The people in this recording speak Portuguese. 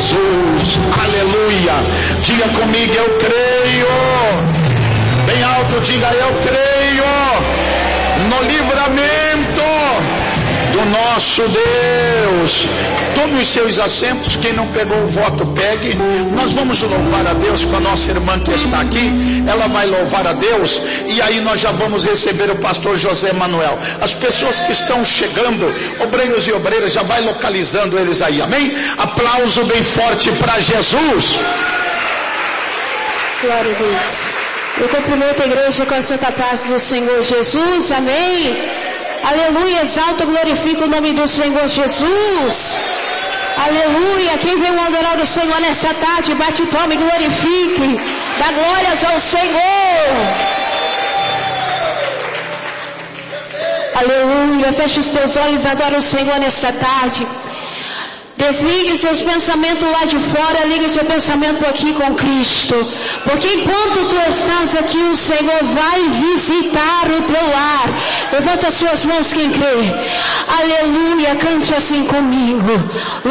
Jesus. Aleluia. Diga comigo, eu creio. Bem alto, diga, eu creio no livramento do nosso Deus. Tome os seus assentos. Quem não pegou o voto, pegue. Nós vamos louvar a Deus com a nossa irmã que está aqui. Ela vai louvar a Deus, e aí nós já vamos receber o pastor José Manuel. As pessoas que estão chegando, obreiros e obreiras, já vai localizando eles aí, amém? Aplauso bem forte para Jesus. Glória a Deus. Eu cumprimento a igreja com a santa paz do Senhor Jesus, amém? Aleluia, exalto, glorifico o nome do Senhor Jesus. Aleluia, quem veio adorar o Senhor nessa tarde, bate palma e glorifique, dá glórias ao Senhor. Aleluia, feche os teus olhos, adora o Senhor nessa tarde. Desligue seus pensamentos lá de fora, ligue seu pensamento aqui com Cristo. Porque enquanto tu estás aqui, o Senhor vai visitar o teu lar. Levanta as suas mãos quem crê. Aleluia, cante assim comigo.